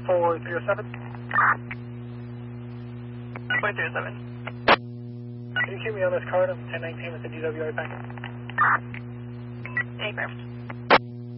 for 307. 307. Can you keep me on this card? I'm 1019 with the DWI packet. Aircraft.